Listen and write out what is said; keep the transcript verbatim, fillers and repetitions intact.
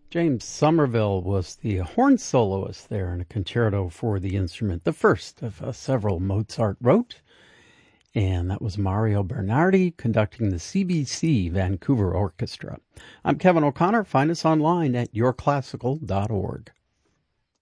James Somerville was the horn soloist there in a concerto for the instrument, the first of uh, several Mozart wrote. And that was Mario Bernardi conducting the C B C Vancouver Orchestra. I'm Kevin O'Connor. Find us online at your classical dot org.